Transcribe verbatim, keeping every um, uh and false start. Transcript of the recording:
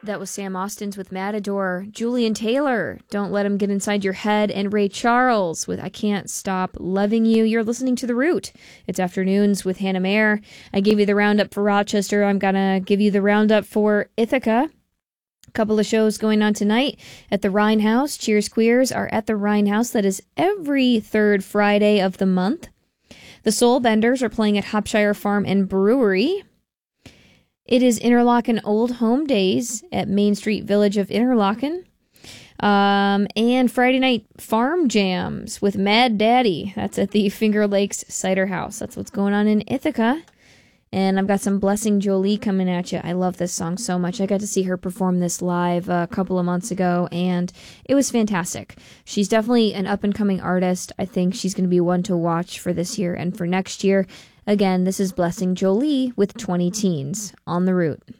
That was Sam Austin's with Matador. Julian Taylor, Don't Let Him Get Inside Your Head. And Ray Charles with I Can't Stop Loving You. You're listening to The Root. It's Afternoons with Hannah Mayer. I gave you the roundup for Rochester. I'm going to give you the roundup for Ithaca. A couple of shows going on tonight at the Rhine House. Cheers Queers are at the Rhine House. That is every third Friday of the month. The Soul Benders are playing at Hopshire Farm and Brewery. It is Interlaken Old Home Days at Main Street Village of Interlaken. Um, and Friday night farm jams with Mad Daddy. That's at the Finger Lakes Cider House. That's what's going on in Ithaca. And I've got some Blessing Jolie coming at you. I love this song so much. I got to see her perform this live a couple of months ago, and it was fantastic. She's definitely an up-and-coming artist. I think she's going to be one to watch for this year and for next year. Again, this is Blessing Jolie with twenty Teens on The Root.